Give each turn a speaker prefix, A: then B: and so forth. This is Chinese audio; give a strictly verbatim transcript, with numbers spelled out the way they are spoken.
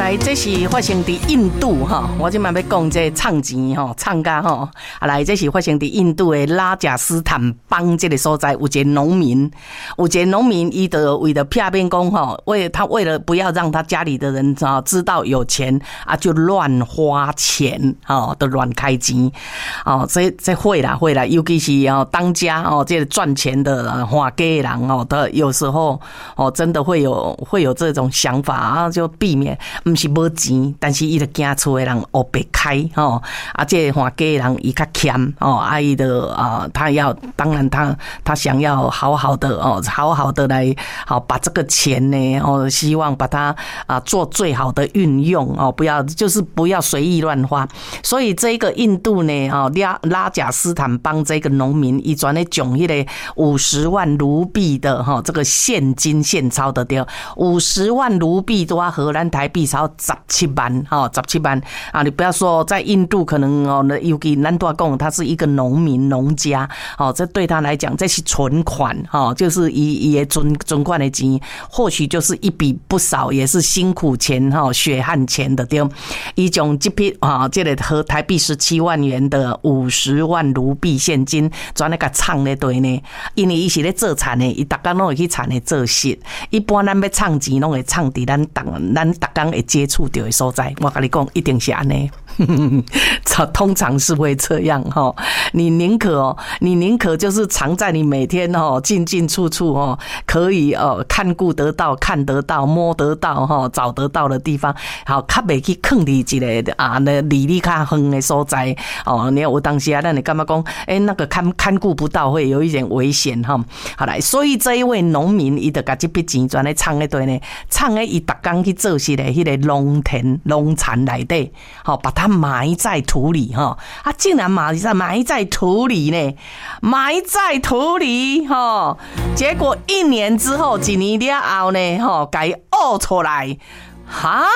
A: 来，这是发生伫印度哈，我今晚要讲这唱钱哈，唱歌哈。啊来，这是发生伫印度的拉贾斯坦邦这个所在，有一个农民，有一个农民，伊的为了骗骗讲哈，为他为了不要让他家里的人啊知道有钱啊，就乱花钱哦，都乱开钱哦，这这会啦会啦，尤其是哦当家哦，这个赚钱的花家人哦，的有时候哦真的会有会有这种想法啊，就避免。不是没钱，但是伊就惊厝的人黑白开吼，啊，这花家人伊较欠哦，啊，伊的啊，他要当然他他想要好好的哦，好好的来好把这个钱呢哦，希望把它啊做最好的运用哦，不要就是不要随意乱花。所以这个印度呢哦拉拉贾斯坦邦这个农民，伊专咧种迄个五十万卢币的哈这个现金现钞的对，五十万卢币都要荷兰台币超十七万哈，十七万啊！你不要说在印度可能哦，尤其咱大讲他是一个农民农家哦，这对他来讲这是存款哈，就是伊伊的存存款的钱，或许就是一笔不少，也是辛苦钱哈，血汗钱的对。伊种这批啊，这个和台币十七万元的五十万卢币现金，转那个唱咧对呢，因为伊是咧做田的，伊逐工拢会去田的做事。一般咱要唱钱，拢会唱伫咱当咱逐工会接触到的所在。我跟你讲，一定是安尼。通常是会这样哈，你宁可哦，你宁可就是藏在你每天哦进进出出哦，可以哦看顾得到、看得到、摸得到哈、找得到的地方，好，较袂去坑你一个啊，那离你较远的所在哦。你有当时啊，那你干嘛讲？哎，那个看看顾不到，会有一点危险哈。好来，所以这一位农民，伊就把这笔钱转来藏一堆呢，藏喺伊逐工去做事的迄个农田、农产内底，好把它埋在土里哈，啊，竟然埋在埋在土里呢，埋在土里哈，结果一年之后，一年了后呢，哈，给挖出来，哈。